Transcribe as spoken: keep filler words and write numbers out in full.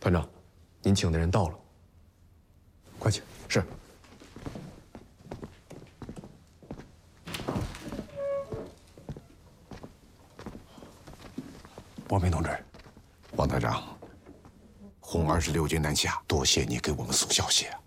团长，您请的人到了，快去。是。 王平同志，王团长，红二十六军南下，多谢你给我们送消息啊。